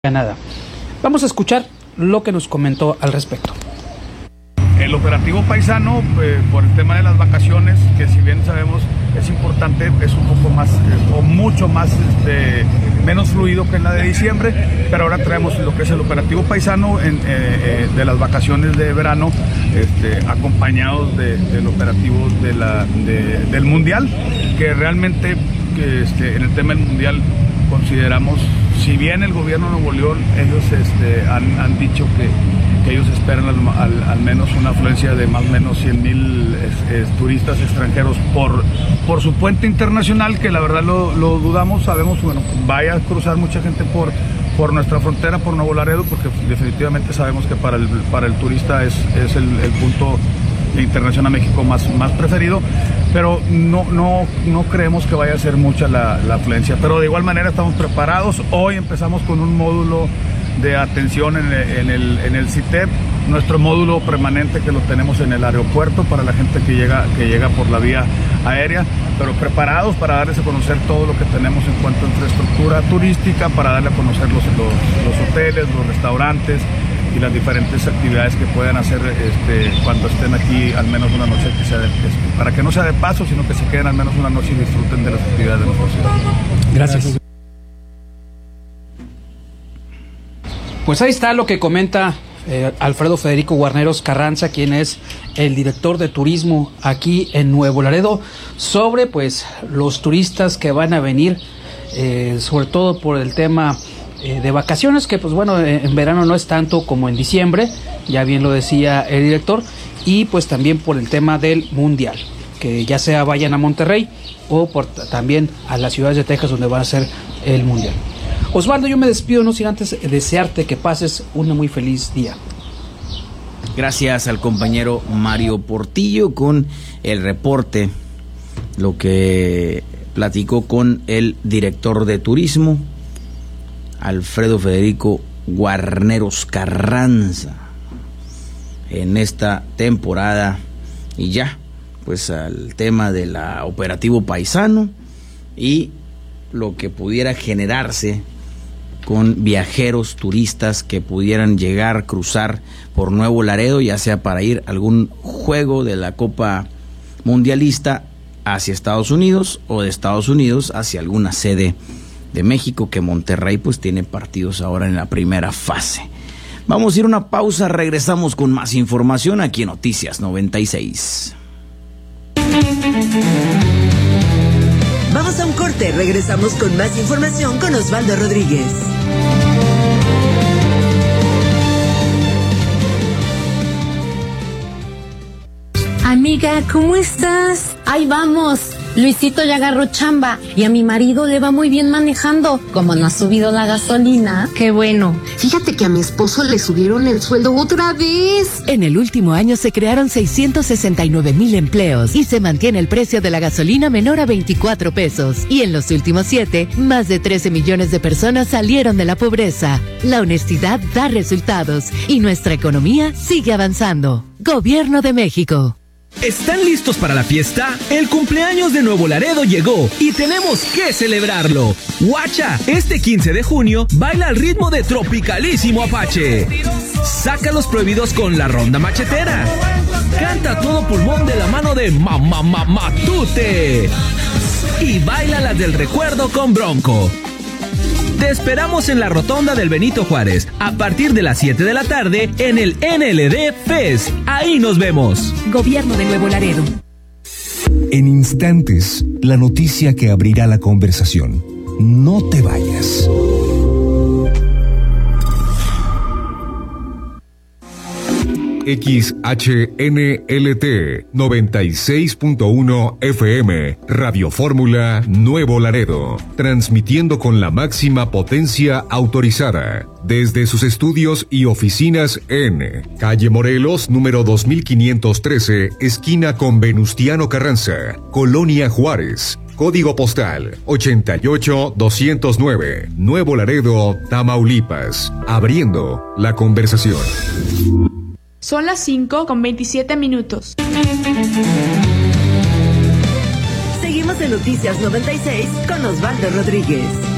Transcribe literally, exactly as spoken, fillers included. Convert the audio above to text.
Nada. Vamos a escuchar lo que nos comentó al respecto. El operativo paisano, eh, por el tema de las vacaciones, que si bien sabemos es importante, es un poco más, eh, o mucho más, este, menos fluido que en la de diciembre, pero ahora traemos lo que es el operativo paisano en, eh, eh, de las vacaciones de verano, este, acompañados de, del operativo de la, de, del Mundial, que realmente que, este, en el tema del Mundial consideramos, si bien el gobierno de Nuevo León, ellos este, han, han dicho que, que ellos esperan al, al, al menos una afluencia de más o menos cien mil es, es, turistas extranjeros por, por su puente internacional, que la verdad lo, lo dudamos, sabemos, bueno, vaya a cruzar mucha gente por, por nuestra frontera, por Nuevo Laredo, porque definitivamente sabemos que para el, para el turista es, es el, el punto de internación a México más, más preferido, pero no, no, no creemos que vaya a ser mucha la, la afluencia, pero de igual manera estamos preparados. Hoy empezamos con un módulo de atención en el, en el, en el C I T E P, nuestro módulo permanente que lo tenemos en el aeropuerto para la gente que llega, que llega por la vía aérea, pero preparados para darles a conocer todo lo que tenemos en cuanto a infraestructura turística, para darle a conocer los, los, los hoteles, los restaurantes y las diferentes actividades que puedan hacer este, cuando estén aquí al menos una noche, que sea de, para que no sea de paso, sino que se queden al menos una noche y disfruten de las actividades de nuestra ciudad. Gracias. Pues ahí está lo que comenta eh, Alfredo Federico Guarneros Carranza, quien es el director de turismo aquí en Nuevo Laredo, sobre pues los turistas que van a venir, eh, sobre todo por el tema de vacaciones, que pues bueno, en verano no es tanto como en diciembre, ya bien lo decía el director, y pues también por el tema del Mundial, que ya sea vayan a Monterrey o por también a las ciudades de Texas donde va a ser el Mundial. Osvaldo, yo me despido, no sin antes desearte que pases un muy feliz día. Gracias al compañero Mario Portillo con el reporte, lo que platicó con el director de turismo, Alfredo Federico Guarneros Carranza, en esta temporada. Y ya, pues al tema del operativo paisano y lo que pudiera generarse con viajeros turistas que pudieran llegar, cruzar por Nuevo Laredo, ya sea para ir a algún juego de la Copa Mundialista hacia Estados Unidos o de Estados Unidos hacia alguna sede de México, que Monterrey pues tiene partidos ahora en la primera fase. Vamos a ir a una pausa, regresamos con más información aquí en Noticias noventa y seis. Vamos a un corte, regresamos con más información con Osvaldo Rodríguez. Amiga, ¿cómo estás? Ahí vamos. Luisito ya agarró chamba y a mi marido le va muy bien manejando. Como no ha subido la gasolina. Qué bueno. Fíjate que a mi esposo le subieron el sueldo otra vez. En el último año se crearon seiscientos sesenta y nueve mil empleos y se mantiene el precio de la gasolina menor a veinticuatro pesos. Y en los últimos siete, más de trece millones de personas salieron de la pobreza. La honestidad da resultados y nuestra economía sigue avanzando. Gobierno de México. ¿Están listos para la fiesta? El cumpleaños de Nuevo Laredo llegó y tenemos que celebrarlo. Guacha, este quince de junio baila al ritmo de Tropicalísimo Apache. Saca los prohibidos con la ronda machetera. Canta a todo pulmón de la mano de Mamá Matute. Y baila las del recuerdo con Bronco. Te esperamos en la rotonda del Benito Juárez a partir de las siete de la tarde en el N L D Fest. Ahí nos vemos. Gobierno de Nuevo Laredo. En instantes, la noticia que abrirá la conversación. No te vayas. X H N L T noventa y seis punto uno F M, Radio Fórmula Nuevo Laredo, transmitiendo con la máxima potencia autorizada, desde sus estudios y oficinas en Calle Morelos, número dos mil quinientos trece, esquina con Venustiano Carranza, Colonia Juárez. Código postal ochenta y ocho doscientos nueve, Nuevo Laredo, Tamaulipas, abriendo la conversación. Son las cinco con veintisiete minutos. Seguimos en Noticias noventa y seis con Osvaldo Rodríguez.